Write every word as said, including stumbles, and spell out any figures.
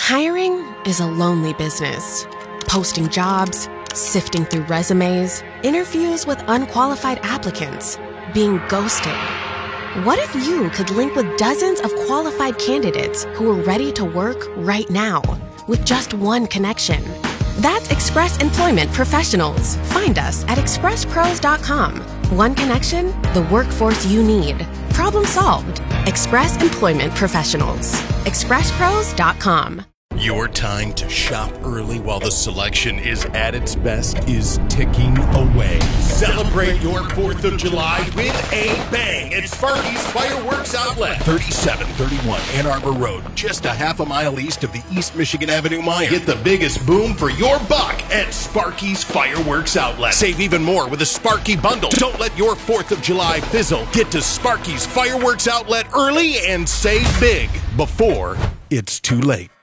Hiring is a lonely business. Posting jobs, sifting through resumes, interviews with unqualified applicants, being ghosted. What if you could link with dozens of qualified candidates who are ready to work right now with just one connection? That's Express Employment Professionals. Find us at express pros dot com. One connection, the workforce you need. Problem solved. Express Employment Professionals. express pros dot com. Your time to shop early while the selection is at its best is ticking away. Celebrate your fourth of July with a bang at Sparky's Fireworks Outlet. thirty-seven thirty-one Ann Arbor Road, just a half a mile east of the East Michigan Avenue Mine. Get the biggest boom for your buck at Sparky's Fireworks Outlet. Save even more with a Sparky bundle. Don't let your fourth of July fizzle. Get to Sparky's Fireworks Outlet early and save big before it's too late.